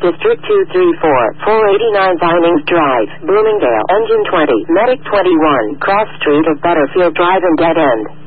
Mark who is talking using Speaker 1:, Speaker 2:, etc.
Speaker 1: District 234, 489 Vinings Drive, Bloomingdale, Engine 20, Medic 21, Cross Street of Butterfield Drive and Dead End.